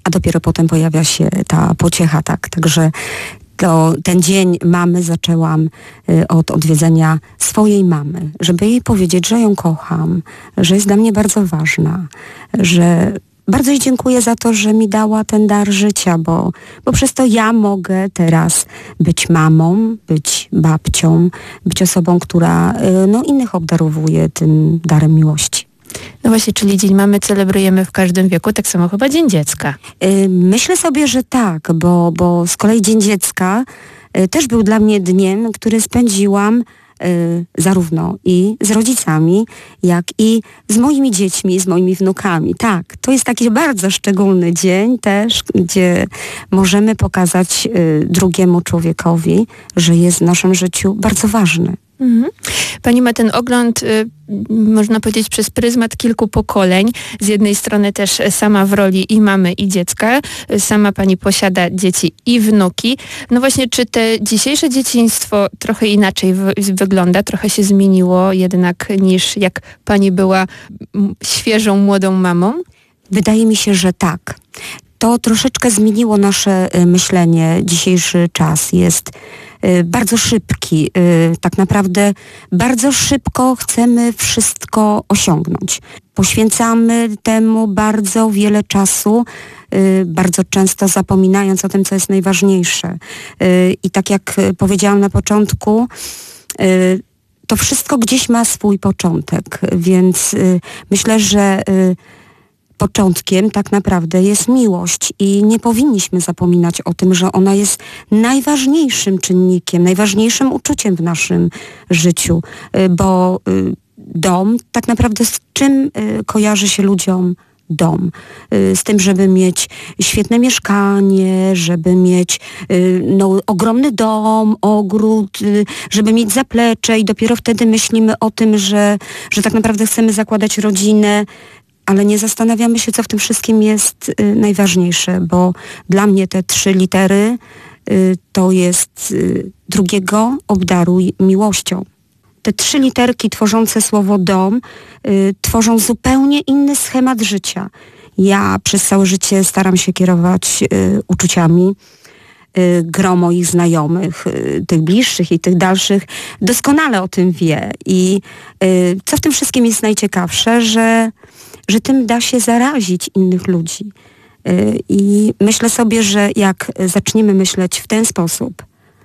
a dopiero potem pojawia się ta pociecha, tak. Także ten dzień mamy zaczęłam od odwiedzenia swojej mamy, żeby jej powiedzieć, że ją kocham, że jest dla mnie bardzo ważna, że bardzo jej dziękuję za to, że mi dała ten dar życia, bo przez to ja mogę teraz być mamą, być babcią, być osobą, która innych obdarowuje tym darem miłości. No właśnie, czyli Dzień Mamy celebrujemy w każdym wieku, tak samo chyba Dzień Dziecka. Myślę sobie, że tak, bo z kolei Dzień Dziecka też był dla mnie dniem, który spędziłam zarówno i z rodzicami, jak i z moimi dziećmi, z moimi wnukami. Tak, to jest taki bardzo szczególny dzień też, gdzie możemy pokazać drugiemu człowiekowi, że jest w naszym życiu bardzo ważny. Mhm. Pani ma ten ogląd, można powiedzieć, przez pryzmat kilku pokoleń. Z jednej strony też sama w roli i mamy, i dziecka. Sama pani posiada dzieci i wnuki. No właśnie, czy te dzisiejsze dzieciństwo trochę inaczej wygląda? Trochę się zmieniło jednak niż jak pani była świeżą, młodą mamą? Wydaje mi się, że tak. To troszeczkę zmieniło nasze myślenie. Dzisiejszy czas jest bardzo szybki. Tak naprawdę bardzo szybko chcemy wszystko osiągnąć. Poświęcamy temu bardzo wiele czasu, bardzo często zapominając o tym, co jest najważniejsze. I tak jak powiedziałam na początku, to wszystko gdzieś ma swój początek, więc myślę, że początkiem tak naprawdę jest miłość i nie powinniśmy zapominać o tym, że ona jest najważniejszym czynnikiem, najważniejszym uczuciem w naszym życiu, bo dom tak naprawdę z czym kojarzy się ludziom dom? Z tym, żeby mieć świetne mieszkanie, żeby mieć ogromny dom, ogród, żeby mieć zaplecze i dopiero wtedy myślimy o tym, że tak naprawdę chcemy zakładać rodzinę, ale nie zastanawiamy się, co w tym wszystkim jest najważniejsze, bo dla mnie te 3 litery to jest drugiego obdaruj miłością. Te 3 literki tworzące słowo dom tworzą zupełnie inny schemat życia. Ja przez całe życie staram się kierować uczuciami. Gro moich znajomych, tych bliższych i tych dalszych, doskonale o tym wie. I co w tym wszystkim jest najciekawsze, że tym da się zarazić innych ludzi. I myślę sobie, że jak zaczniemy myśleć w ten sposób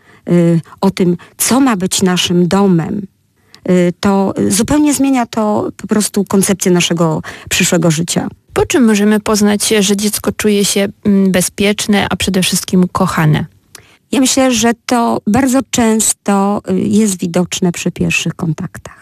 o tym, co ma być naszym domem, to zupełnie zmienia to po prostu koncepcję naszego przyszłego życia. Po czym możemy poznać, że dziecko czuje się bezpieczne, a przede wszystkim kochane? Ja myślę, że to bardzo często jest widoczne przy pierwszych kontaktach.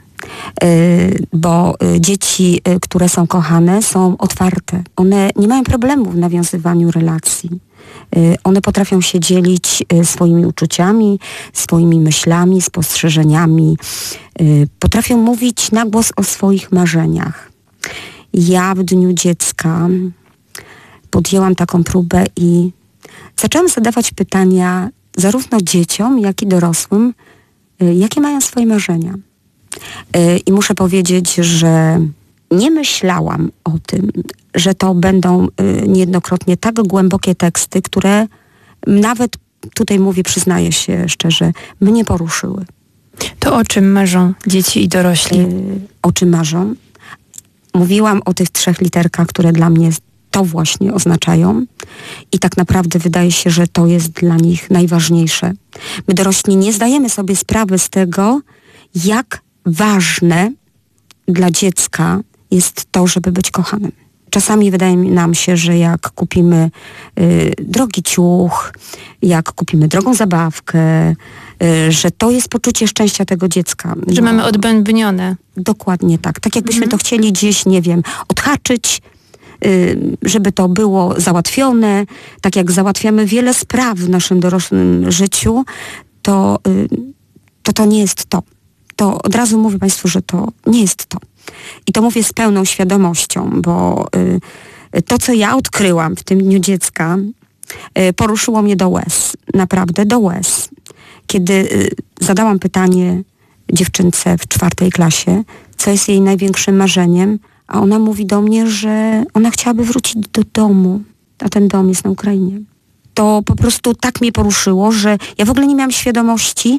Bo dzieci, które są kochane, są otwarte. One nie mają problemu w nawiązywaniu relacji. One potrafią się dzielić swoimi uczuciami, swoimi myślami, spostrzeżeniami. Potrafią mówić na głos o swoich marzeniach. Ja w Dniu Dziecka podjęłam taką próbę i zaczęłam zadawać pytania zarówno dzieciom, jak i dorosłym, jakie mają swoje marzenia. I muszę powiedzieć, że nie myślałam o tym, że to będą niejednokrotnie tak głębokie teksty, które nawet, tutaj mówię, przyznaję się szczerze, mnie poruszyły. To o czym marzą dzieci i dorośli? O czym marzą? Mówiłam o tych 3 literkach, które dla mnie to właśnie oznaczają i tak naprawdę wydaje się, że to jest dla nich najważniejsze. My dorośli nie zdajemy sobie sprawy z tego, jak ważne dla dziecka jest to, żeby być kochanym. Czasami wydaje nam się, że jak kupimy drogi ciuch, jak kupimy drogą zabawkę, że to jest poczucie szczęścia tego dziecka. Że mamy odbębnione. Dokładnie tak. Tak jakbyśmy to chcieli gdzieś, nie wiem, odhaczyć, żeby to było załatwione. Tak jak załatwiamy wiele spraw w naszym dorosłym życiu, to nie jest to. To od razu mówię Państwu, że to nie jest to. I to mówię z pełną świadomością, bo to, co ja odkryłam w tym Dniu Dziecka, poruszyło mnie do łez. Naprawdę do łez. Kiedy zadałam pytanie dziewczynce w 4. klasie, co jest jej największym marzeniem, a ona mówi do mnie, że ona chciałaby wrócić do domu. a ten dom jest na Ukrainie. To po prostu tak mnie poruszyło, że ja w ogóle nie miałam świadomości,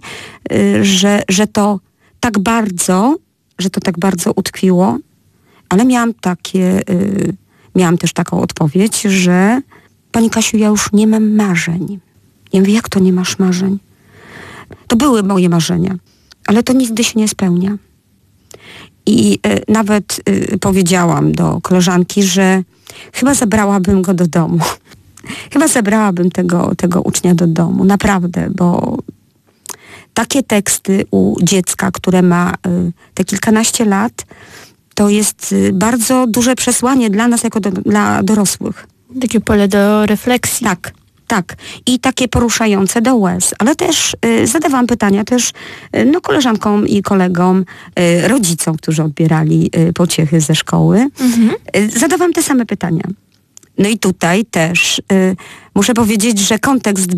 że to tak bardzo utkwiło, ale miałam też taką odpowiedź, że Pani Kasiu, ja już nie mam marzeń. Ja mówię, jak to nie masz marzeń? To były moje marzenia, ale to nigdy się nie spełnia. I nawet powiedziałam do koleżanki, że chyba zabrałabym go do domu. Chyba zabrałabym tego ucznia do domu, naprawdę, bo takie teksty u dziecka, które ma te kilkanaście lat, to jest bardzo duże przesłanie dla nas jako dla dorosłych. Takie pole do refleksji. Tak. I takie poruszające do łez. Ale też zadawałam pytania też koleżankom i kolegom, rodzicom, którzy odbierali pociechy ze szkoły. Zadawałam te same pytania. No i tutaj też muszę powiedzieć, że kontekst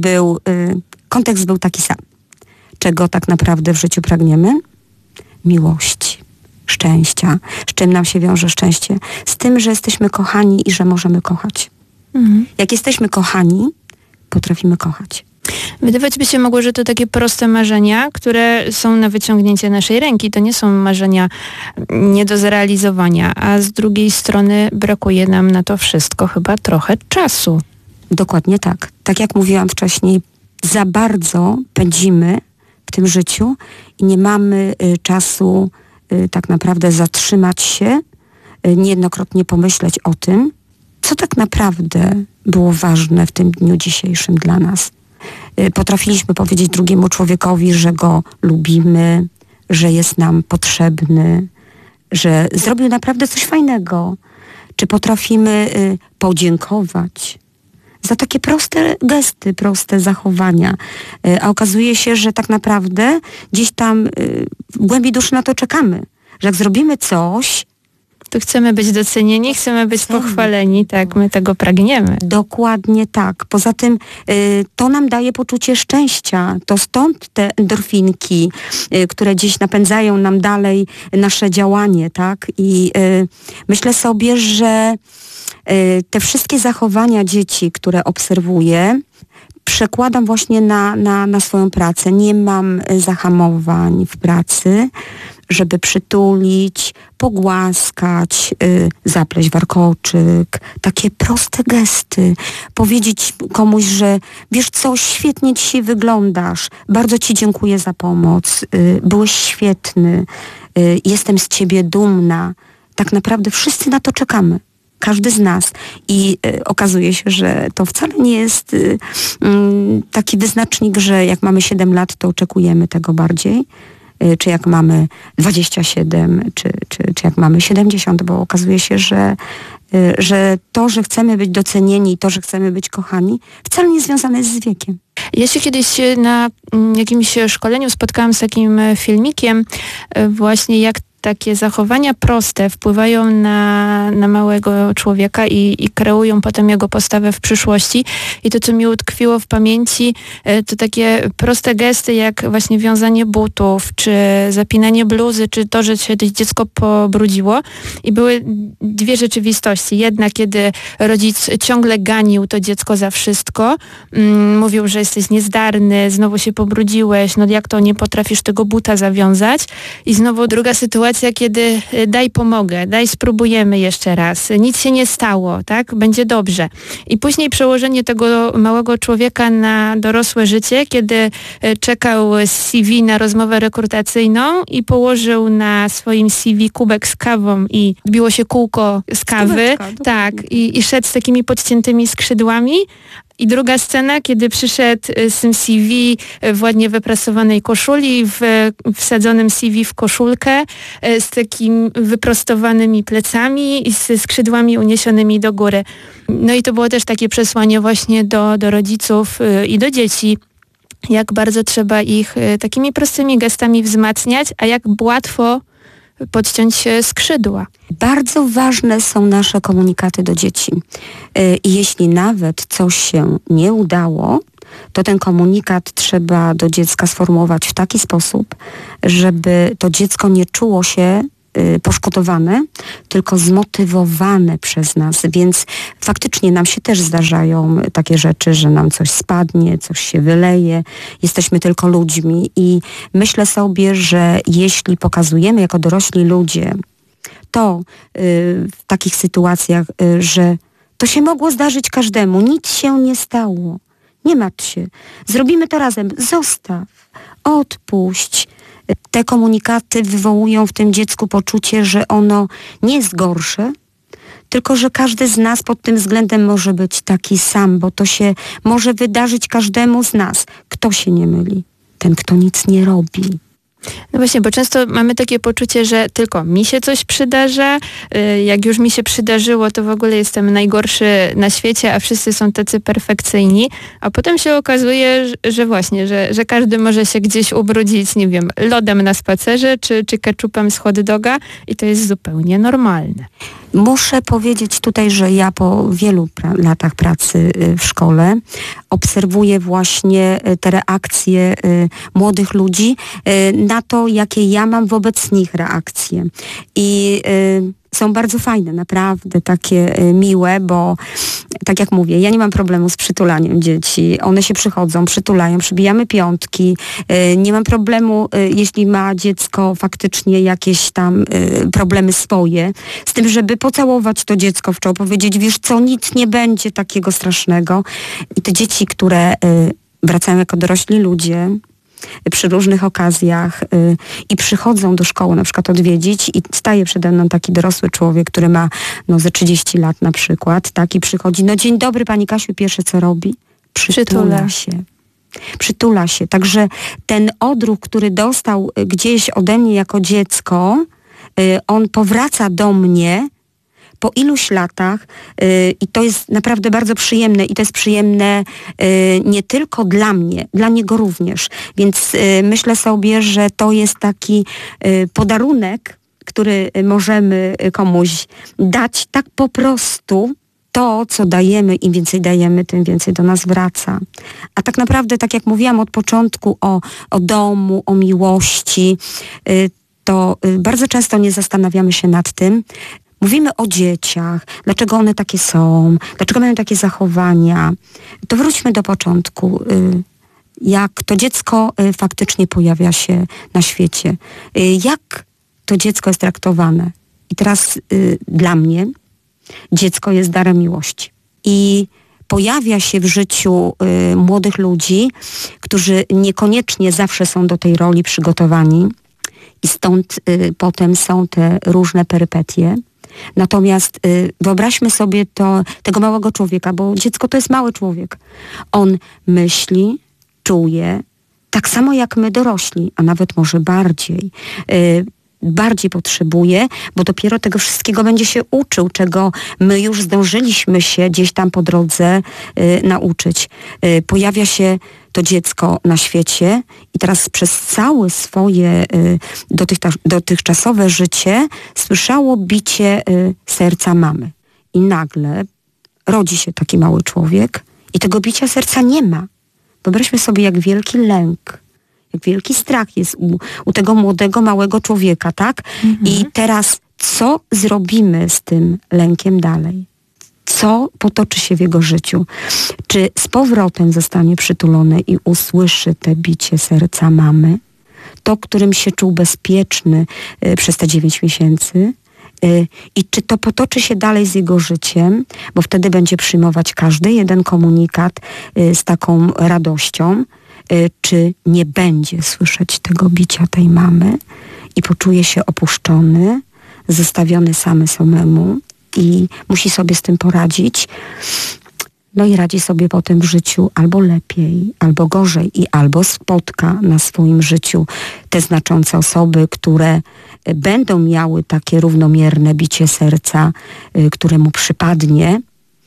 był taki sam. Czego tak naprawdę w życiu pragniemy? Miłości, szczęścia. Z czym nam się wiąże szczęście? Z tym, że jesteśmy kochani i że możemy kochać. Jak jesteśmy kochani, potrafimy kochać. Wydawać by się mogło, że to takie proste marzenia, które są na wyciągnięcie naszej ręki. To nie są marzenia nie do zrealizowania, a z drugiej strony brakuje nam na to wszystko chyba trochę czasu. Dokładnie tak. Tak jak mówiłam wcześniej, za bardzo pędzimy w tym życiu i nie mamy czasu tak naprawdę zatrzymać się, niejednokrotnie pomyśleć o tym, co tak naprawdę było ważne w tym dniu dzisiejszym dla nas. Potrafiliśmy powiedzieć drugiemu człowiekowi, że go lubimy, że jest nam potrzebny, że zrobił naprawdę coś fajnego. Czy potrafimy podziękować za takie proste gesty, proste zachowania. A okazuje się, że tak naprawdę gdzieś tam w głębi duszy na to czekamy. Że jak zrobimy coś, to chcemy być docenieni, chcemy być pochwaleni, tak, my tego pragniemy. Dokładnie tak. Poza tym to nam daje poczucie szczęścia. To stąd te endorfinki, które gdzieś napędzają nam dalej nasze działanie, tak? I myślę sobie, że te wszystkie zachowania dzieci, które obserwuję, przekładam właśnie na swoją pracę. Nie mam zahamowań w pracy, żeby przytulić, pogłaskać, zapleść warkoczyk. Takie proste gesty. Powiedzieć komuś, że wiesz co, świetnie dzisiaj wyglądasz. Bardzo ci dziękuję za pomoc. Byłeś świetny. Jestem z ciebie dumna. Tak naprawdę wszyscy na to czekamy. Każdy z nas. I okazuje się, że to wcale nie jest taki wyznacznik, że jak mamy 7 lat, to oczekujemy tego bardziej. Czy jak mamy 27, czy jak mamy 70, bo okazuje się, że to, że chcemy być docenieni, to, że chcemy być kochani, wcale nie związane jest z wiekiem. Ja się kiedyś na jakimś szkoleniu spotkałam z takim filmikiem właśnie jak takie zachowania proste wpływają na małego człowieka i kreują potem jego postawę w przyszłości. I to, co mi utkwiło w pamięci, to takie proste gesty, jak właśnie wiązanie butów, czy zapinanie bluzy, czy to, że się dziecko pobrudziło. I były dwie rzeczywistości. Jedna, kiedy rodzic ciągle ganił to dziecko za wszystko. Mówił, że jesteś niezdarny, znowu się pobrudziłeś, no jak to nie potrafisz tego buta zawiązać. I znowu druga sytuacja, kiedy daj pomogę, daj spróbujemy jeszcze raz, nic się nie stało, tak, będzie dobrze. I później przełożenie tego małego człowieka na dorosłe życie, kiedy czekał z CV na rozmowę rekrutacyjną i położył na swoim CV kubek z kawą i odbiło się kółko z kawy, tak, i szedł z takimi podciętymi skrzydłami. I druga scena, kiedy przyszedł z tym CV w ładnie wyprasowanej koszuli, w wsadzonym CV w koszulkę, z takimi wyprostowanymi plecami i ze skrzydłami uniesionymi do góry. No i to było też takie przesłanie właśnie do rodziców i do dzieci, jak bardzo trzeba ich takimi prostymi gestami wzmacniać, a jak łatwo podciąć skrzydła. Bardzo ważne są nasze komunikaty do dzieci. I jeśli nawet coś się nie udało, to ten komunikat trzeba do dziecka sformułować w taki sposób, żeby to dziecko nie czuło się poszkodowane, tylko zmotywowane przez nas, więc faktycznie nam się też zdarzają takie rzeczy, że nam coś spadnie, coś się wyleje, jesteśmy tylko ludźmi i myślę sobie, że jeśli pokazujemy jako dorośli ludzie to w takich sytuacjach, że to się mogło zdarzyć każdemu, nic się nie stało, nie martw się, zrobimy to razem, zostaw, odpuść. Te komunikaty wywołują w tym dziecku poczucie, że ono nie jest gorsze, tylko że każdy z nas pod tym względem może być taki sam, bo to się może wydarzyć każdemu z nas. Kto się nie myli? Ten, kto nic nie robi. No właśnie, bo często mamy takie poczucie, że tylko mi się coś przydarza, jak już mi się przydarzyło, to w ogóle jestem najgorszy na świecie, a wszyscy są tacy perfekcyjni, a potem się okazuje, że właśnie, że każdy może się gdzieś ubrudzić, nie wiem, lodem na spacerze, czy ketchupem z hot doga i to jest zupełnie normalne. Muszę powiedzieć tutaj, że ja po wielu latach pracy w szkole obserwuję właśnie te reakcje młodych ludzi na to, jakie ja mam wobec nich reakcje. I są bardzo fajne, naprawdę takie miłe, bo tak jak mówię, ja nie mam problemu z przytulaniem dzieci. One się przychodzą, przytulają, przybijamy piątki. Nie mam problemu, jeśli ma dziecko faktycznie jakieś tam problemy swoje, z tym, żeby pocałować to dziecko w czoło, powiedzieć, wiesz co, nic nie będzie takiego strasznego. I te dzieci, które wracają jako dorośli ludzie, przy różnych okazjach i przychodzą do szkoły na przykład odwiedzić i staje przede mną taki dorosły człowiek, który ma ze 30 lat na przykład, tak, i przychodzi, no dzień dobry pani Kasiu, pierwsze co robi? Przytula się. Także ten odruch, który dostał gdzieś ode mnie jako dziecko, on powraca do mnie po iluś latach i to jest naprawdę bardzo przyjemne i to jest przyjemne nie tylko dla mnie, dla niego również. Więc myślę sobie, że to jest taki podarunek, który możemy komuś dać tak po prostu. To, co dajemy, im więcej dajemy, tym więcej do nas wraca. A tak naprawdę, tak jak mówiłam od początku o domu, o miłości, to bardzo często nie zastanawiamy się nad tym. Mówimy o dzieciach, dlaczego one takie są, dlaczego mają takie zachowania. To wróćmy do początku. Jak to dziecko faktycznie pojawia się na świecie. Jak to dziecko jest traktowane. I teraz dla mnie dziecko jest darem miłości. I pojawia się w życiu młodych ludzi, którzy niekoniecznie zawsze są do tej roli przygotowani. I stąd potem są te różne perypetie. Natomiast wyobraźmy sobie tego małego człowieka, bo dziecko to jest mały człowiek. On myśli, czuje, tak samo jak my dorośli, a nawet może bardziej. Bardziej potrzebuje, bo dopiero tego wszystkiego będzie się uczył, czego my już zdążyliśmy się gdzieś tam po drodze nauczyć. Pojawia się to dziecko na świecie i teraz przez całe swoje dotychczasowe życie słyszało bicie serca mamy. I nagle rodzi się taki mały człowiek i tego bicia serca nie ma. Wyobraźmy sobie, jak wielki lęk, jak wielki strach jest u tego młodego, małego człowieka, tak? Mhm. I teraz co zrobimy z tym lękiem dalej? Co potoczy się w jego życiu? Czy z powrotem zostanie przytulony i usłyszy te bicie serca mamy? To, którym się czuł bezpieczny przez te 9 miesięcy? I czy to potoczy się dalej z jego życiem? Bo wtedy będzie przyjmować każdy jeden komunikat z taką radością. Czy nie będzie słyszeć tego bicia tej mamy i poczuje się opuszczony, zostawiony samemu i musi sobie z tym poradzić. No i radzi sobie potem w życiu albo lepiej, albo gorzej i albo spotka na swoim życiu te znaczące osoby, które będą miały takie równomierne bicie serca, które mu przypadnie.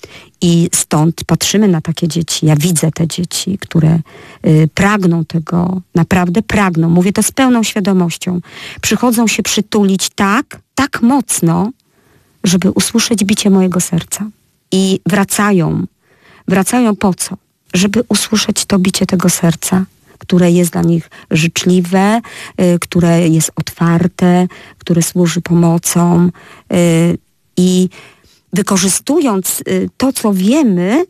I stąd patrzymy na takie dzieci. Ja widzę te dzieci, które pragną tego, naprawdę pragną. Mówię to z pełną świadomością. Przychodzą się przytulić tak mocno, żeby usłyszeć bicie mojego serca. I wracają po co? Żeby usłyszeć to bicie tego serca. które jest dla nich życzliwe, które jest otwarte, które służy pomocą i wykorzystując to, co wiemy,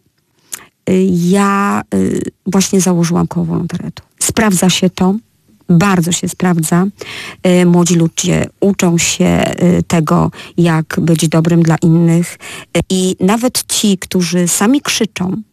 ja właśnie założyłam koło wolontariatu. Sprawdza się to, bardzo się sprawdza. Młodzi ludzie uczą się tego, jak być dobrym dla innych i nawet ci, którzy sami krzyczą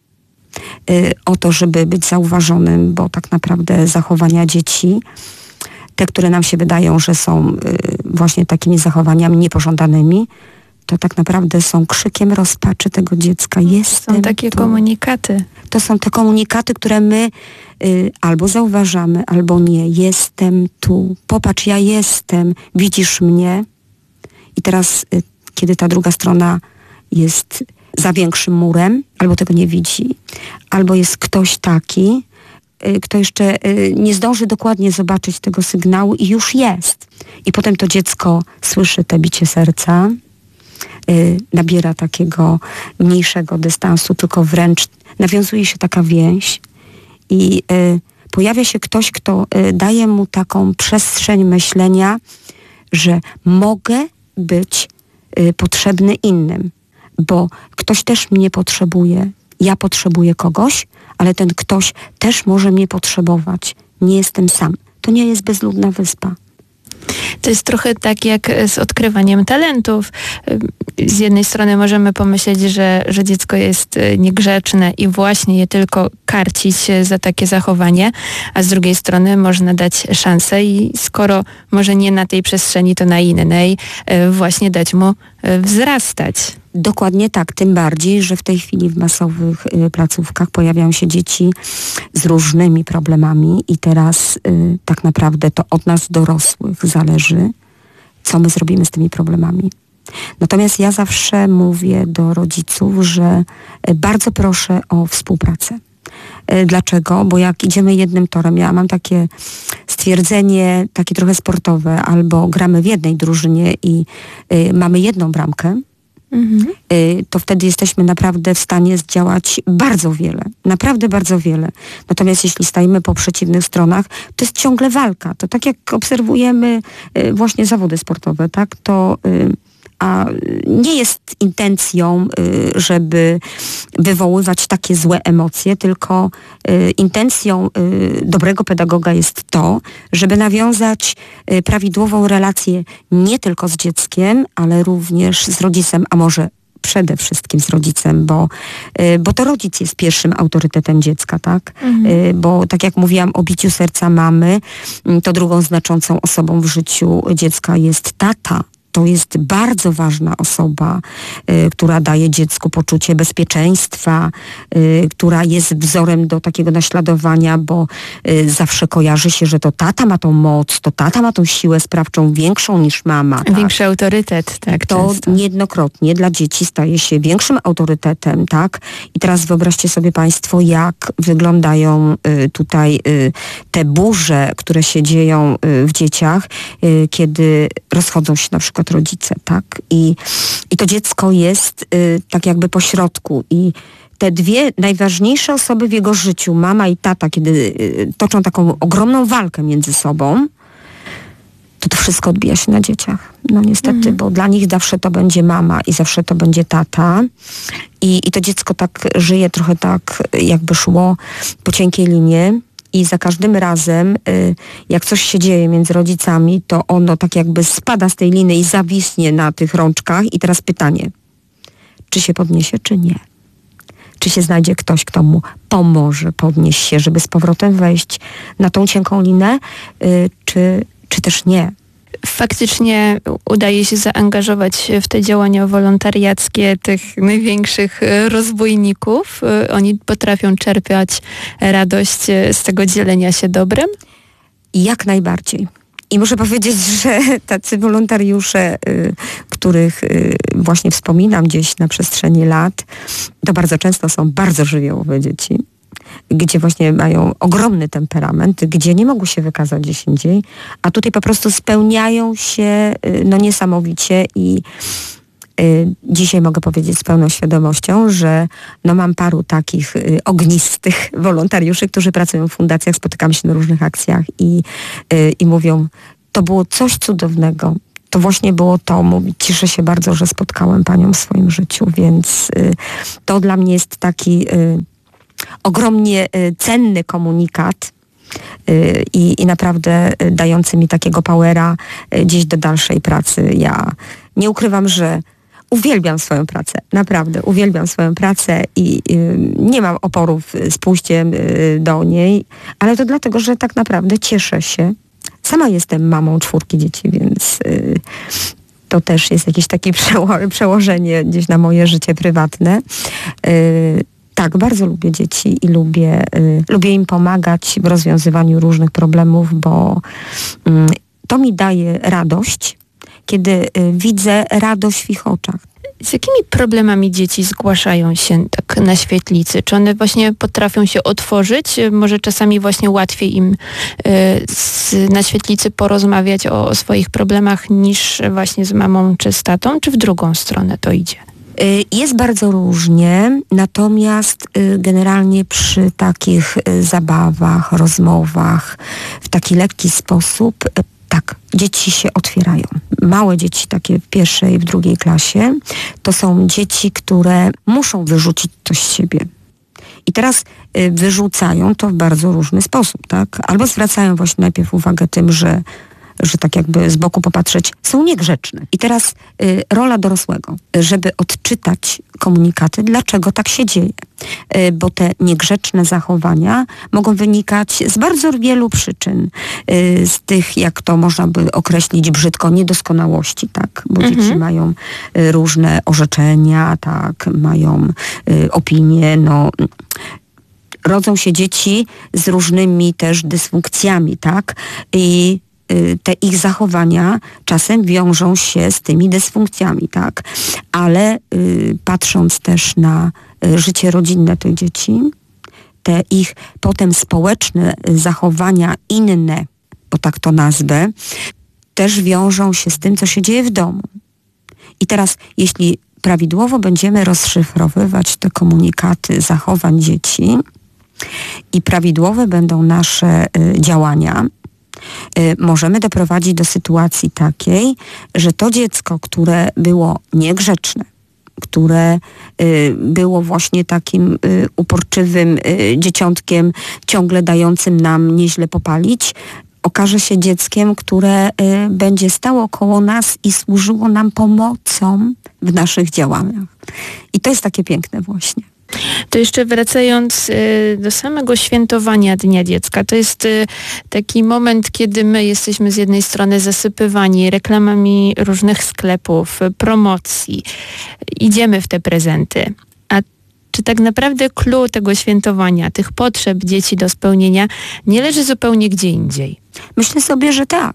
o to, żeby być zauważonym, bo tak naprawdę zachowania dzieci, te, które nam się wydają, że są właśnie takimi zachowaniami niepożądanymi, to tak naprawdę są krzykiem rozpaczy tego dziecka. Są takie komunikaty. To są te komunikaty, które my albo zauważamy, albo nie. Jestem tu. Popatrz, ja jestem. Widzisz mnie? I teraz, kiedy ta druga strona jest za większym murem, albo tego nie widzi, albo jest ktoś taki, kto jeszcze nie zdąży dokładnie zobaczyć tego sygnału i już jest. I potem to dziecko słyszy te bicie serca, nabiera takiego mniejszego dystansu, tylko wręcz nawiązuje się taka więź i pojawia się ktoś, kto daje mu taką przestrzeń myślenia, że mogę być potrzebny innym, bo ktoś też mnie potrzebuje, ja potrzebuję kogoś, ale ten ktoś też może mnie potrzebować. Nie jestem sam. To nie jest bezludna wyspa. To jest trochę tak jak z odkrywaniem talentów. Z jednej strony możemy pomyśleć, że dziecko jest niegrzeczne i właśnie je tylko karcić za takie zachowanie, a z drugiej strony można dać szansę i skoro może nie na tej przestrzeni, to na innej właśnie dać mu wzrastać. Dokładnie tak, tym bardziej, że w tej chwili w masowych placówkach pojawiają się dzieci z różnymi problemami i teraz tak naprawdę to od nas dorosłych zależy, co my zrobimy z tymi problemami. Natomiast ja zawsze mówię do rodziców, że bardzo proszę o współpracę. Dlaczego? Bo jak idziemy jednym torem, ja mam takie stwierdzenie, takie trochę sportowe, albo gramy w jednej drużynie i mamy jedną bramkę, to wtedy jesteśmy naprawdę w stanie zdziałać bardzo wiele. Naprawdę bardzo wiele. Natomiast jeśli stajemy po przeciwnych stronach, to jest ciągle walka. To tak jak obserwujemy właśnie zawody sportowe, tak? To a nie jest intencją, żeby wywoływać takie złe emocje, tylko intencją dobrego pedagoga jest to, żeby nawiązać prawidłową relację nie tylko z dzieckiem, ale również z rodzicem, a może przede wszystkim z rodzicem, bo to rodzic jest pierwszym autorytetem dziecka, tak? Bo tak jak mówiłam o biciu serca mamy, to drugą znaczącą osobą w życiu dziecka jest tata. To jest bardzo ważna osoba, która daje dziecku poczucie bezpieczeństwa, która jest wzorem do takiego naśladowania, bo zawsze kojarzy się, że to tata ma tą moc, to tata ma tą siłę sprawczą większą niż mama. Tak? Większy autorytet, tak. To często niejednokrotnie dla dzieci staje się większym autorytetem, tak? I teraz wyobraźcie sobie Państwo, jak wyglądają tutaj te burze, które się dzieją w dzieciach, kiedy rozchodzą się na przykład rodzice, tak? I to dziecko jest tak jakby po środku i te dwie najważniejsze osoby w jego życiu, mama i tata, kiedy toczą taką ogromną walkę między sobą, to wszystko odbija się na dzieciach. No niestety, bo dla nich zawsze to będzie mama i zawsze to będzie tata. I to dziecko tak żyje, trochę tak jakby szło po cienkiej linie. I za każdym razem, jak coś się dzieje między rodzicami, to ono tak jakby spada z tej liny i zawisnie na tych rączkach. I teraz pytanie, czy się podniesie, czy nie? Czy się znajdzie ktoś, kto mu pomoże podnieść się, żeby z powrotem wejść na tą cienką linę, czy też nie? Faktycznie udaje się zaangażować w te działania wolontariackie tych największych rozbójników. Oni potrafią czerpać radość z tego dzielenia się dobrem? Jak najbardziej. I muszę powiedzieć, że tacy wolontariusze, których właśnie wspominam gdzieś na przestrzeni lat, to bardzo często są bardzo żywiołowe dzieci, gdzie właśnie mają ogromny temperament, gdzie nie mogą się wykazać gdzieś indziej, a tutaj po prostu spełniają się no niesamowicie i Dzisiaj mogę powiedzieć z pełną świadomością, że mam paru takich ognistych wolontariuszy, którzy pracują w fundacjach, spotykamy się na różnych akcjach i mówią, to było coś cudownego. To właśnie było to. Cieszę się bardzo, że spotkałem Panią w swoim życiu, więc to dla mnie jest taki ogromnie cenny komunikat i naprawdę dający mi takiego powera gdzieś do dalszej pracy. Ja nie ukrywam, że uwielbiam swoją pracę. Naprawdę uwielbiam swoją pracę i nie mam oporów z pójściem do niej, ale to dlatego, że tak naprawdę cieszę się. Sama jestem mamą 4 dzieci, więc to też jest jakieś takie przełożenie gdzieś na moje życie prywatne. Tak, bardzo lubię dzieci i lubię im pomagać w rozwiązywaniu różnych problemów, bo to mi daje radość, kiedy widzę radość w ich oczach. Z jakimi problemami dzieci zgłaszają się tak na świetlicy? Czy one właśnie potrafią się otworzyć? Może czasami właśnie łatwiej im na świetlicy porozmawiać o swoich problemach niż właśnie z mamą czy z tatą? Czy w drugą stronę to idzie? Jest bardzo różnie, natomiast generalnie przy takich zabawach, rozmowach w taki lekki sposób, tak, dzieci się otwierają. Małe dzieci, takie w 1. i w 2. klasie, to są dzieci, które muszą wyrzucić coś z siebie. I teraz wyrzucają to w bardzo różny sposób, tak? Albo zwracają właśnie najpierw uwagę tym, że tak jakby z boku popatrzeć, są niegrzeczne. I teraz rola dorosłego, żeby odczytać komunikaty, dlaczego tak się dzieje. Bo te niegrzeczne zachowania mogą wynikać z bardzo wielu przyczyn. Z tych, jak to można by określić brzydko, niedoskonałości, tak? Bo dzieci mają różne orzeczenia, tak? Mają opinie, rodzą się dzieci z różnymi też dysfunkcjami, tak? I te ich zachowania czasem wiążą się z tymi dysfunkcjami, tak? Ale patrząc też na życie rodzinne tych dzieci, te ich potem społeczne zachowania inne, bo tak to nazwę, też wiążą się z tym, co się dzieje w domu. I teraz, jeśli prawidłowo będziemy rozszyfrowywać te komunikaty zachowań dzieci i prawidłowe będą nasze działania, możemy doprowadzić do sytuacji takiej, że to dziecko, które było niegrzeczne, które było właśnie takim uporczywym dzieciątkiem, ciągle dającym nam nieźle popalić, okaże się dzieckiem, które będzie stało koło nas i służyło nam pomocą w naszych działaniach. I to jest takie piękne właśnie. To jeszcze wracając do samego świętowania Dnia Dziecka, to jest taki moment, kiedy my jesteśmy z jednej strony zasypywani reklamami różnych sklepów, promocji, idziemy w te prezenty. A czy tak naprawdę clue tego świętowania, tych potrzeb dzieci do spełnienia nie leży zupełnie gdzie indziej? Myślę sobie,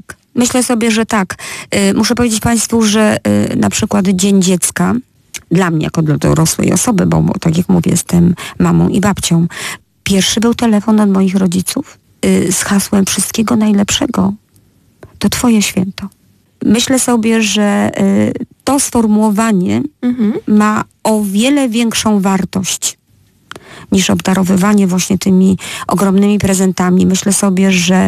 że tak. Muszę powiedzieć Państwu, że na przykład Dzień Dziecka dla mnie, jako dla dorosłej osoby, bo tak jak mówię, jestem mamą i babcią. Pierwszy był telefon od moich rodziców z hasłem wszystkiego najlepszego. To Twoje święto. Myślę sobie, że to sformułowanie ma o wiele większą wartość niż obdarowywanie właśnie tymi ogromnymi prezentami. Myślę sobie, że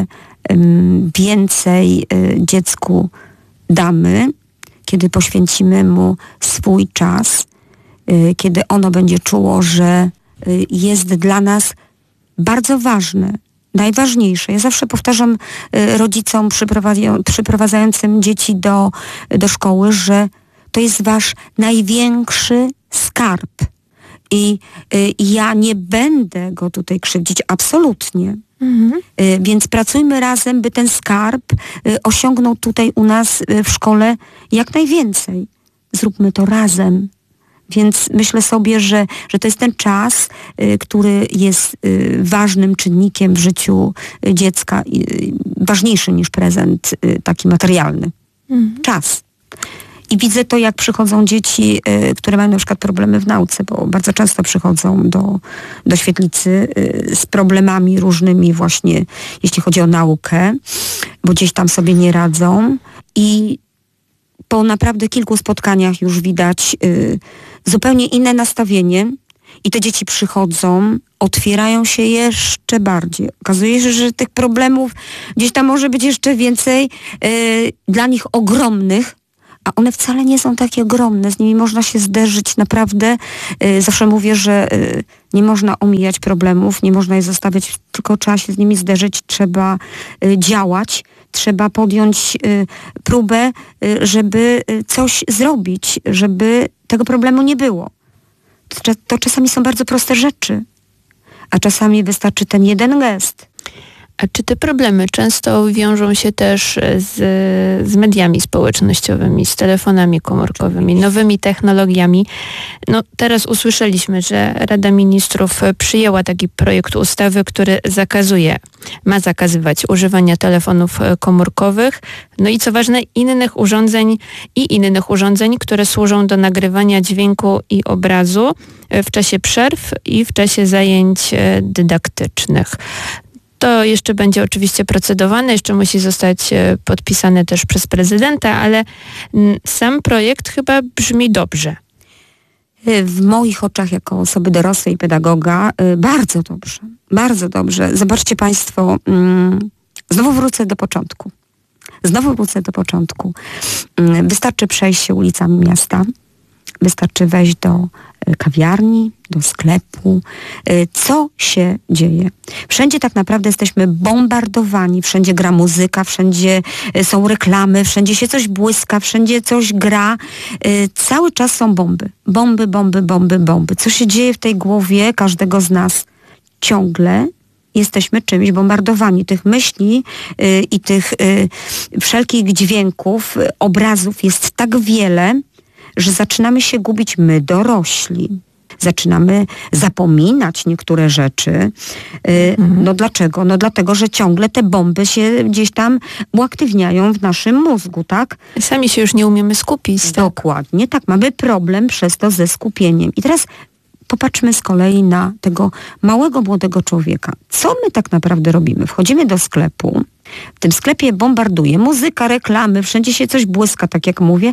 więcej dziecku damy, kiedy poświęcimy mu swój czas, kiedy ono będzie czuło, że jest dla nas bardzo ważne, najważniejsze. Ja zawsze powtarzam rodzicom przyprowadzającym dzieci do szkoły, że to jest wasz największy skarb. I ja nie będę go tutaj krzywdzić, absolutnie. Więc pracujmy razem, by ten skarb osiągnął tutaj u nas w szkole jak najwięcej. Zróbmy to razem. Więc myślę sobie, że to jest ten czas, który jest ważnym czynnikiem w życiu dziecka, ważniejszy niż prezent taki materialny. Czas. I widzę to, jak przychodzą dzieci, które mają na przykład problemy w nauce, bo bardzo często przychodzą do świetlicy z problemami różnymi właśnie, jeśli chodzi o naukę, bo gdzieś tam sobie nie radzą. I po naprawdę kilku spotkaniach już widać zupełnie inne nastawienie i te dzieci przychodzą, otwierają się jeszcze bardziej. Okazuje się, że tych problemów gdzieś tam może być jeszcze więcej, dla nich ogromnych, a one wcale nie są takie ogromne. Z nimi można się zderzyć naprawdę. Zawsze mówię, że nie można omijać problemów, nie można je zostawiać, tylko trzeba się z nimi zderzyć, trzeba działać, trzeba podjąć próbę, żeby coś zrobić, żeby tego problemu nie było. To czasami są bardzo proste rzeczy, a czasami wystarczy ten jeden gest. A czy te problemy często wiążą się też z mediami społecznościowymi, z telefonami komórkowymi, nowymi technologiami? No, teraz usłyszeliśmy, że Rada Ministrów przyjęła taki projekt ustawy, który ma zakazywać używania telefonów komórkowych, no i co ważne, innych urządzeń, które służą do nagrywania dźwięku i obrazu w czasie przerw i w czasie zajęć dydaktycznych. To jeszcze będzie oczywiście procedowane, jeszcze musi zostać podpisane też przez prezydenta, ale sam projekt chyba brzmi dobrze. W moich oczach jako osoby dorosłej i pedagoga bardzo dobrze, bardzo dobrze. Zobaczcie Państwo, znowu wrócę do początku. Wystarczy przejść się ulicami miasta, wystarczy wejść do kawiarni, do sklepu. Co się dzieje? Wszędzie tak naprawdę jesteśmy bombardowani, wszędzie gra muzyka, wszędzie są reklamy, wszędzie się coś błyska, wszędzie coś gra. Cały czas są bomby. Bomby. Co się dzieje w tej głowie każdego z nas? Ciągle jesteśmy czymś bombardowani. Tych myśli i tych wszelkich dźwięków, obrazów jest tak wiele, że zaczynamy się gubić my, dorośli. Zaczynamy zapominać niektóre rzeczy. No dlaczego? No dlatego, że ciągle te bomby się gdzieś tam uaktywniają w naszym mózgu, tak? Sami się już nie umiemy skupić. Dokładnie, tak. Mamy problem przez to ze skupieniem. I teraz popatrzmy z kolei na tego małego, młodego człowieka. Co my tak naprawdę robimy? Wchodzimy do sklepu, w tym sklepie bombarduje muzyka, reklamy, wszędzie się coś błyska, tak jak mówię.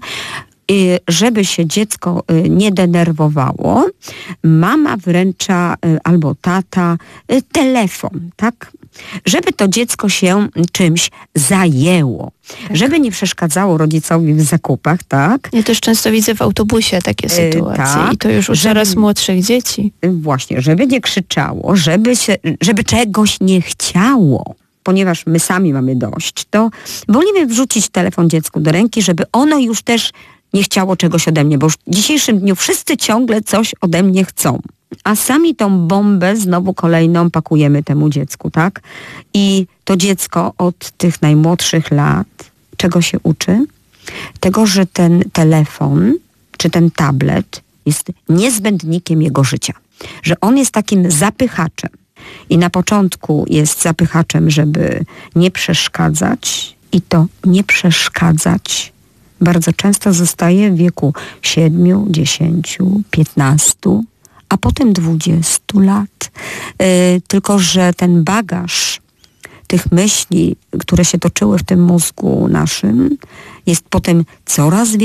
Żeby się dziecko nie denerwowało, mama wręcza albo tata telefon, tak? Żeby to dziecko się czymś zajęło. Tak. Żeby nie przeszkadzało rodzicowi w zakupach, tak? Ja też często widzę w autobusie takie sytuacje i to już u coraz młodszych dzieci. Właśnie, żeby nie krzyczało, żeby czegoś nie chciało. Ponieważ my sami mamy dość, to wolimy wrzucić telefon dziecku do ręki, żeby ono już też nie chciało czegoś ode mnie, bo już w dzisiejszym dniu wszyscy ciągle coś ode mnie chcą. A sami tą bombę znowu kolejną pakujemy temu dziecku, tak? I to dziecko od tych najmłodszych lat czego się uczy? Tego, że ten telefon czy ten tablet jest niezbędnikiem jego życia. Że on jest takim zapychaczem. I na początku jest zapychaczem, żeby nie przeszkadzać i to nie przeszkadzać bardzo często zostaje w wieku 7, 10, 15, a potem 20 lat. Tylko że ten bagaż tych myśli, które się toczyły w tym mózgu naszym, jest potem coraz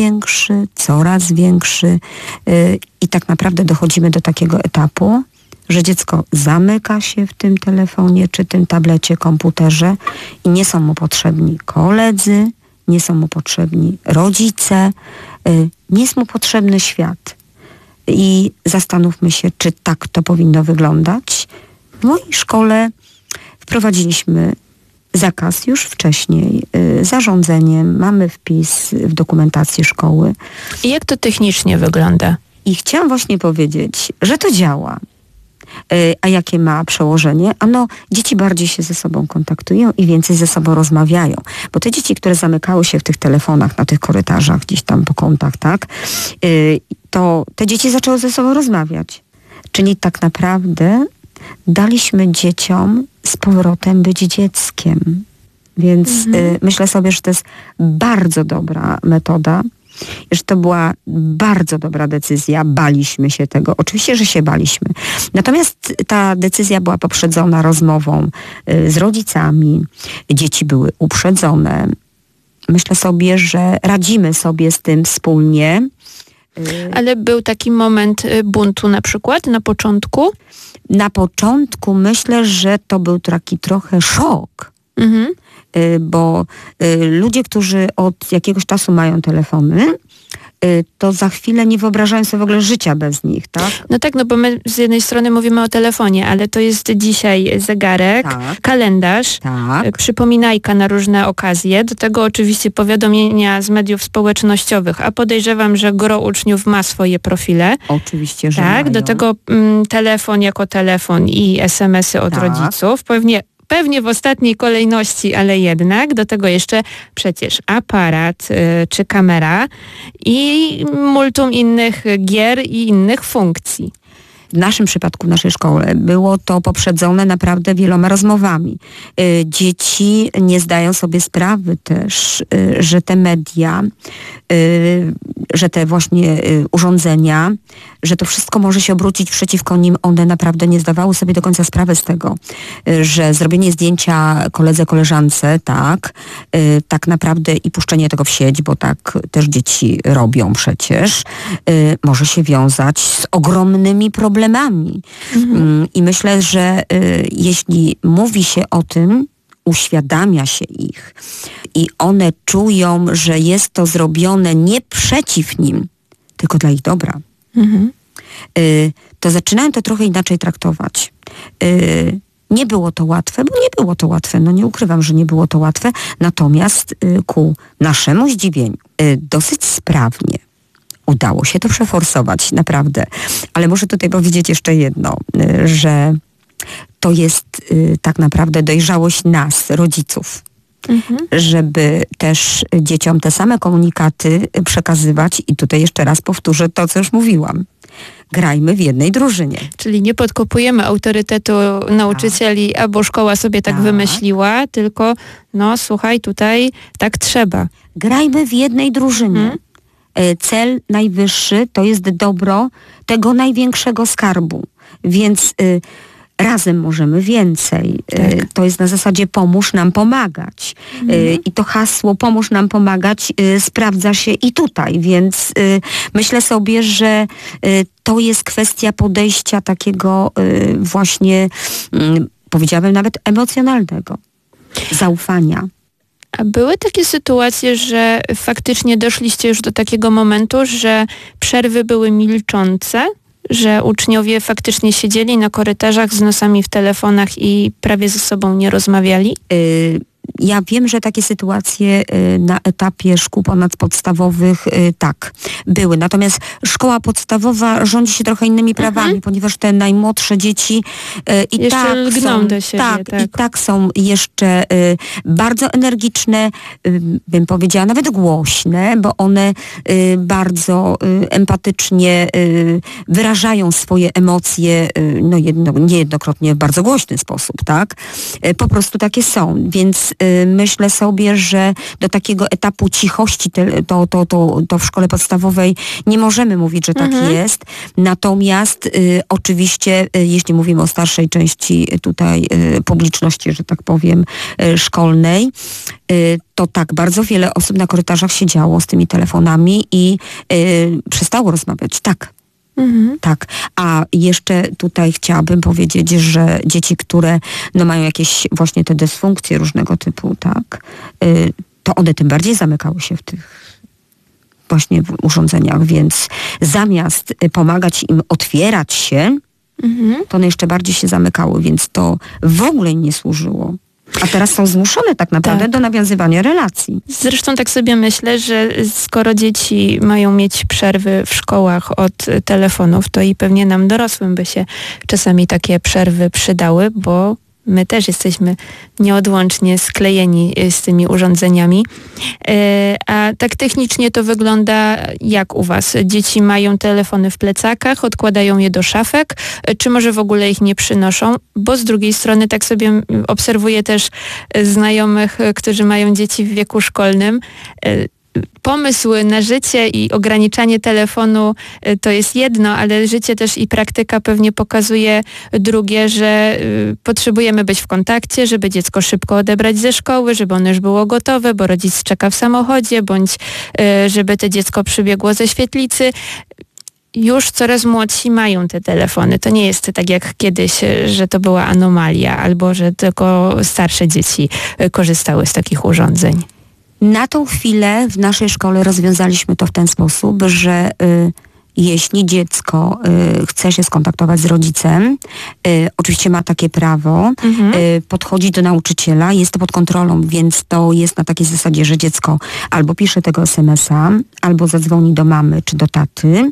większy i tak naprawdę dochodzimy do takiego etapu, że dziecko zamyka się w tym telefonie czy tym tablecie, komputerze i nie są mu potrzebni koledzy, nie są mu potrzebni rodzice, nie jest mu potrzebny świat. I zastanówmy się, czy tak to powinno wyglądać. W mojej szkole wprowadziliśmy zakaz już wcześniej zarządzeniem. Mamy wpis w dokumentacji szkoły. I jak to technicznie wygląda? I chciałam właśnie powiedzieć, że to działa. A jakie ma przełożenie? Ano, dzieci bardziej się ze sobą kontaktują i więcej ze sobą rozmawiają. Bo te dzieci, które zamykały się w tych telefonach, na tych korytarzach, gdzieś tam po kątach, tak? To te dzieci zaczęły ze sobą rozmawiać. Czyli tak naprawdę daliśmy dzieciom z powrotem być dzieckiem. Więc myślę sobie, że to jest bardzo dobra metoda. Że to była bardzo dobra decyzja, baliśmy się tego. Oczywiście, że się baliśmy. Natomiast ta decyzja była poprzedzona rozmową z rodzicami. Dzieci były uprzedzone. myślę sobie, że radzimy sobie z tym wspólnie. Ale był taki moment buntu na przykład na początku? Na początku myślę, że to był taki trochę szok. Bo ludzie, którzy od jakiegoś czasu mają telefony, to za chwilę nie wyobrażają sobie w ogóle życia bez nich, tak? No tak, no bo my z jednej strony mówimy o telefonie, ale to jest dzisiaj zegarek, kalendarz, przypominajka na różne okazje, do tego oczywiście powiadomienia z mediów społecznościowych, a podejrzewam, że gro uczniów ma swoje profile. Oczywiście, że tak, mają. do tego telefon jako telefon i SMS-y od rodziców. Pewnie w ostatniej kolejności, ale jednak do tego jeszcze przecież aparat czy kamera i multum innych gier i innych funkcji. W naszym przypadku, w naszej szkole, było to poprzedzone naprawdę wieloma rozmowami. Dzieci nie zdają sobie sprawy też, że te media, że te właśnie urządzenia, że to wszystko może się obrócić przeciwko nim. One naprawdę nie zdawały sobie do końca sprawy z tego, że zrobienie zdjęcia koledze, koleżance, tak naprawdę i puszczenie tego w sieć, bo tak też dzieci robią przecież, może się wiązać z ogromnymi problemami. I myślę, że jeśli mówi się o tym, uświadamia się ich i one czują, że jest to zrobione nie przeciw nim, tylko dla ich dobra, to zaczynają to trochę inaczej traktować. Nie było to łatwe, bo nie było to łatwe. No nie ukrywam, że nie było to łatwe. Natomiast ku naszemu zdziwieniu dosyć sprawnie udało się to przeforsować, naprawdę. Ale muszę tutaj powiedzieć jeszcze jedno, że to jest tak naprawdę dojrzałość nas, rodziców, żeby też dzieciom te same komunikaty przekazywać. I tutaj jeszcze raz powtórzę to, co już mówiłam. Grajmy w jednej drużynie. Czyli nie podkopujemy autorytetu nauczycieli, albo szkoła sobie tak wymyśliła, tylko no słuchaj, tutaj tak trzeba. Grajmy w jednej drużynie. Cel najwyższy to jest dobro tego największego skarbu. Więc razem możemy więcej. To jest na zasadzie pomóż nam pomagać. I to hasło pomóż nam pomagać sprawdza się i tutaj. Więc myślę sobie, że to jest kwestia podejścia takiego właśnie, powiedziałabym nawet emocjonalnego. Zaufania. A były takie sytuacje, że faktycznie doszliście już do takiego momentu, że przerwy były milczące? Że uczniowie faktycznie siedzieli na korytarzach z nosami w telefonach i prawie ze sobą nie rozmawiali? Ja wiem, że takie sytuacje na etapie szkół ponadpodstawowych tak były. Natomiast szkoła podstawowa rządzi się trochę innymi prawami, ponieważ te najmłodsze dzieci i tak lgną do siebie. I tak są jeszcze bardzo energiczne, bym powiedziała nawet głośne, bo one bardzo empatycznie wyrażają swoje emocje, niejednokrotnie w bardzo głośny sposób, tak? Po prostu takie są, więc myślę sobie, że do takiego etapu cichości to w szkole podstawowej nie możemy mówić, że tak jest. Natomiast oczywiście, jeśli mówimy o starszej części tutaj publiczności, że tak powiem, szkolnej, to tak, bardzo wiele osób na korytarzach siedziało z tymi telefonami i przestało rozmawiać. Tak. Tak, a jeszcze tutaj chciałabym powiedzieć, że dzieci, które mają jakieś właśnie te dysfunkcje różnego typu, tak, to one tym bardziej zamykały się w tych właśnie urządzeniach, więc zamiast pomagać im otwierać się, to one jeszcze bardziej się zamykały, więc to w ogóle im nie służyło. A teraz są zmuszone tak naprawdę do nawiązywania relacji. Zresztą tak sobie myślę, że skoro dzieci mają mieć przerwy w szkołach od telefonów, to i pewnie nam dorosłym by się czasami takie przerwy przydały, bo my też jesteśmy nieodłącznie sklejeni z tymi urządzeniami. A tak technicznie to wygląda jak u was? Dzieci mają telefony w plecakach, odkładają je do szafek, czy może w ogóle ich nie przynoszą? Bo z drugiej strony tak sobie obserwuję też znajomych, którzy mają dzieci w wieku szkolnym. pomysł na życie i ograniczanie telefonu to jest jedno, ale życie też i praktyka pewnie pokazuje drugie, że potrzebujemy być w kontakcie, żeby dziecko szybko odebrać ze szkoły, żeby ono już było gotowe, bo rodzic czeka w samochodzie, bądź żeby to dziecko przybiegło ze świetlicy. Już coraz młodsi mają te telefony. To nie jest tak jak kiedyś, że to była anomalia albo że tylko starsze dzieci korzystały z takich urządzeń. Na tą chwilę w naszej szkole rozwiązaliśmy to w ten sposób, że jeśli dziecko chce się skontaktować z rodzicem, oczywiście ma takie prawo, podchodzi do nauczyciela, jest to pod kontrolą, więc to jest na takiej zasadzie, że dziecko albo pisze tego SMS-a, albo zadzwoni do mamy czy do taty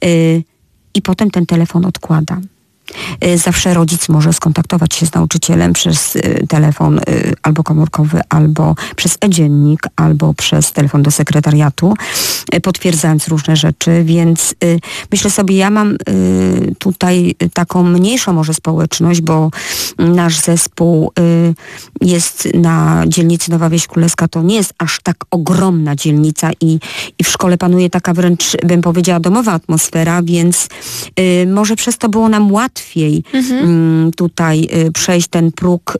i potem ten telefon odkłada. Zawsze rodzic może skontaktować się z nauczycielem przez telefon albo komórkowy, albo przez e-dziennik, albo przez telefon do sekretariatu, potwierdzając różne rzeczy, więc myślę sobie, ja mam tutaj taką mniejszą może społeczność, bo nasz zespół jest na dzielnicy Nowa Wieś Królewska, to nie jest aż tak ogromna dzielnica i w szkole panuje taka wręcz, bym powiedziała, domowa atmosfera, więc może przez to było nam łatwiej tutaj przejść ten próg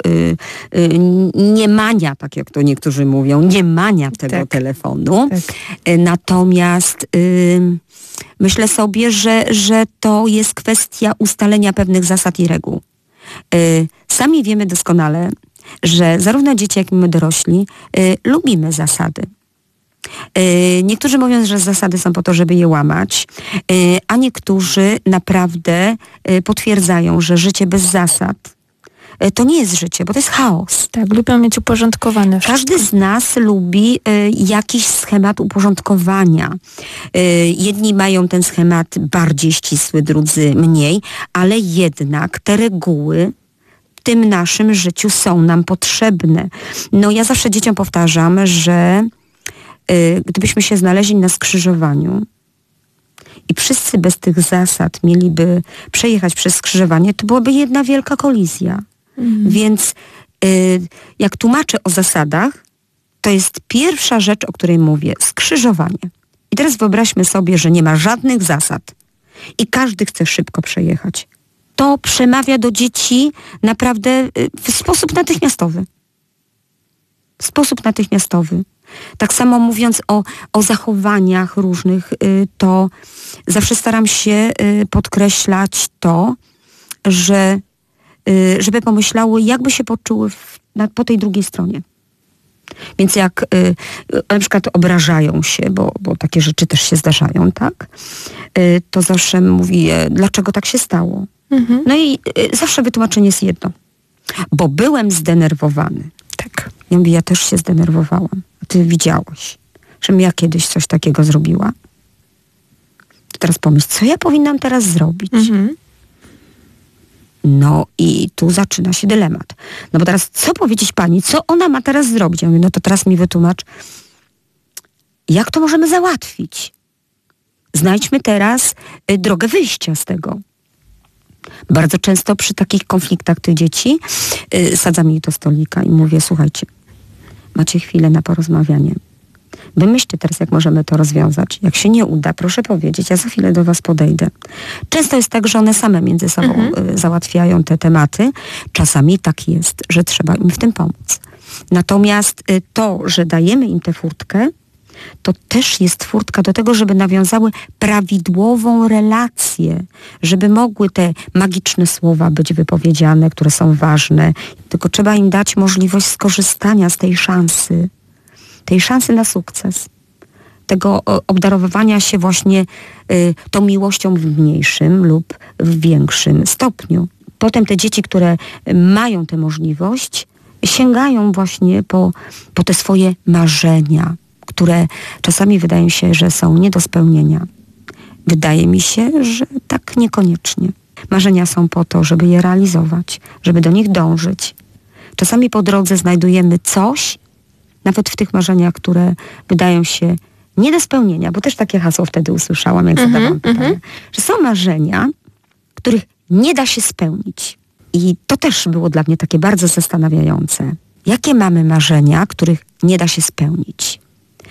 niemania, tak jak to niektórzy mówią, niemania tego telefonu. Tak. Natomiast myślę sobie, że to jest kwestia ustalenia pewnych zasad i reguł. Sami wiemy doskonale, że zarówno dzieci, jak i my dorośli lubimy zasady. Niektórzy mówią, że zasady są po to, żeby je łamać, a niektórzy naprawdę potwierdzają, że życie bez zasad to nie jest życie, bo to jest chaos. Tak, lubią mieć uporządkowane wszystko. Każdy z nas lubi jakiś schemat uporządkowania. Jedni mają ten schemat bardziej ścisły, drudzy mniej, ale jednak te reguły w tym naszym życiu są nam potrzebne. No ja zawsze dzieciom powtarzam, że gdybyśmy się znaleźli na skrzyżowaniu i wszyscy bez tych zasad mieliby przejechać przez skrzyżowanie, to byłaby jedna wielka kolizja. Więc jak tłumaczę o zasadach, to jest pierwsza rzecz, o której mówię, skrzyżowanie. I teraz wyobraźmy sobie, że nie ma żadnych zasad i każdy chce szybko przejechać. To przemawia do dzieci naprawdę w sposób natychmiastowy. W sposób natychmiastowy. Tak samo mówiąc o zachowaniach różnych, to zawsze staram się podkreślać to, że żeby pomyślały, jakby się poczuły po tej drugiej stronie. Więc jak na przykład obrażają się, bo takie rzeczy też się zdarzają, tak? To zawsze mówi, dlaczego tak się stało. No i zawsze wytłumaczenie jest jedno. Bo byłem zdenerwowany. Tak. Ja mówię, ja też się zdenerwowałam. A ty widziałaś, żebym ja kiedyś coś takiego zrobiła? To teraz pomyśl, co ja powinnam teraz zrobić? No i tu zaczyna się dylemat. No bo teraz co powiedzieć pani? Co ona ma teraz zrobić? Ja mówię, no to teraz mi wytłumacz, jak to możemy załatwić? Znajdźmy teraz drogę wyjścia z tego. Bardzo często przy takich konfliktach tych dzieci sadzam ich do stolika i mówię, słuchajcie, macie chwilę na porozmawianie. Wymyślcie teraz, jak możemy to rozwiązać. Jak się nie uda, proszę powiedzieć, ja za chwilę do was podejdę. Często jest tak, że one same między sobą załatwiają te tematy. Czasami tak jest, że trzeba im w tym pomóc. Natomiast to, że dajemy im tę furtkę, to też jest furtka do tego, żeby nawiązały prawidłową relację, żeby mogły te magiczne słowa być wypowiedziane, które są ważne. Tylko trzeba im dać możliwość skorzystania z tej szansy na sukces. Tego obdarowywania się właśnie tą miłością w mniejszym lub w większym stopniu. Potem te dzieci, które mają tę możliwość, sięgają właśnie po te swoje marzenia, które czasami wydają się, że są nie do spełnienia. Wydaje mi się, że tak niekoniecznie. Marzenia są po to, żeby je realizować, żeby do nich dążyć. Czasami po drodze znajdujemy coś, nawet w tych marzeniach, które wydają się nie do spełnienia, bo też takie hasło wtedy usłyszałam, jak zadawałam pytania, że są marzenia, których nie da się spełnić. I to też było dla mnie takie bardzo zastanawiające. Jakie mamy marzenia, których nie da się spełnić?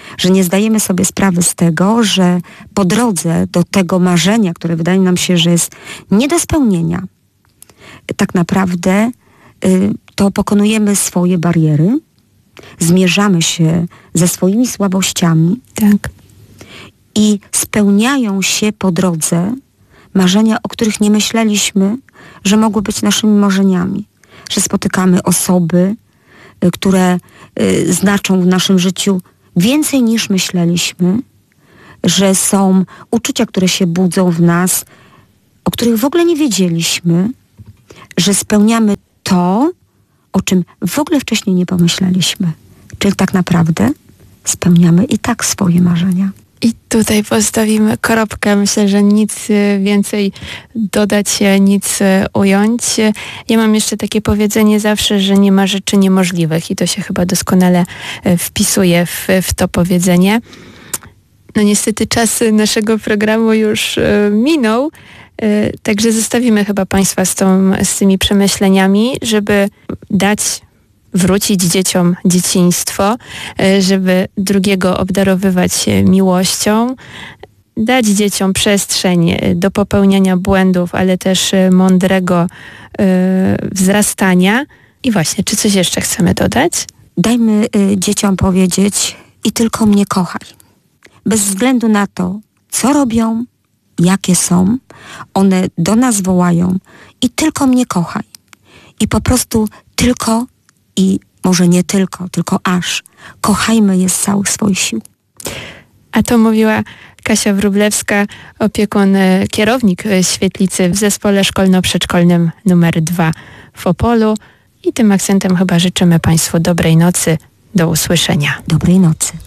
że nie zdajemy sobie sprawy z tego, że po drodze do tego marzenia, które wydaje nam się, że jest nie do spełnienia, tak naprawdę to pokonujemy swoje bariery, zmierzamy się ze swoimi słabościami, Tak. i spełniają się po drodze marzenia, o których nie myśleliśmy, że mogły być naszymi marzeniami. Że spotykamy osoby, które znaczą w naszym życiu więcej niż myśleliśmy, że są uczucia, które się budzą w nas, o których w ogóle nie wiedzieliśmy, że spełniamy to, o czym w ogóle wcześniej nie pomyśleliśmy. Czyli tak naprawdę spełniamy i tak swoje marzenia. I tutaj postawimy kropkę. Myślę, że nic więcej dodać, nic ująć. Ja mam jeszcze takie powiedzenie zawsze, że nie ma rzeczy niemożliwych i to się chyba doskonale wpisuje w to powiedzenie. No niestety czas naszego programu już minął, także zostawimy chyba Państwa z tymi przemyśleniami, żeby wrócić dzieciom dzieciństwo, żeby drugiego obdarowywać miłością, dać dzieciom przestrzeń do popełniania błędów, ale też mądrego wzrastania. I właśnie, czy coś jeszcze chcemy dodać? Dajmy dzieciom powiedzieć: i tylko mnie kochaj. Bez względu na to, co robią, jakie są, one do nas wołają: i tylko mnie kochaj. I po prostu tylko i może nie tylko aż kochajmy je z całych swoich sił. A to mówiła Kasia Wróblewska, opiekun, kierownik świetlicy w zespole szkolno-przedszkolnym numer 2 w Opolu. I tym akcentem chyba życzymy Państwu dobrej nocy. Do usłyszenia. Dobrej nocy.